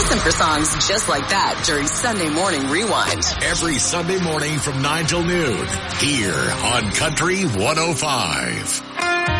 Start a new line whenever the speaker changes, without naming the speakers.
Listen for songs just like that during Sunday Morning Rewind.
Every Sunday morning from 9 till noon here on Country 105.